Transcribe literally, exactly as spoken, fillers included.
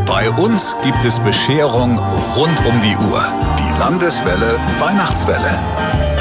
Bei uns gibt es Bescherung rund um die Uhr. Die Landeswelle Weihnachtswelle.